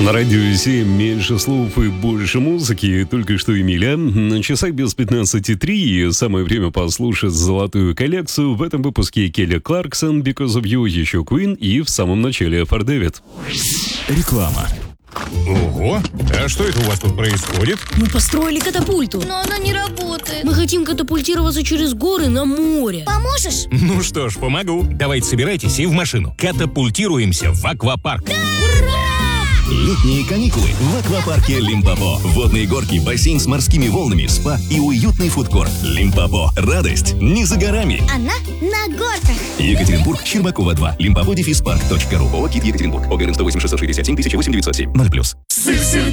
На радио 7 меньше слов и больше музыки. Только что Эмиля. На часах без 15:03. Самое время послушать золотую коллекцию. В этом выпуске Келли Кларксон, Because of You, еще Queen и в самом начале For David. Реклама. Ого! А что это у вас тут происходит? Мы построили катапульту. Но она не работает. Мы хотим катапультироваться через горы на море. Поможешь? Ну что ж, помогу. Давайте собирайтесь и в машину. Катапультируемся в аквапарк. Летние каникулы в аквапарке Лимпопо. Водные горки, бассейн с морскими волнами, спа и уютный фудкорт. Лимпопо. Радость не за горами. Она на горках. Екатеринбург, Щербакова 2. Limpopo-парк.ру. ООО «КИТ Екатеринбург». ОГРН 108 667 1008 907. 0+. Сыр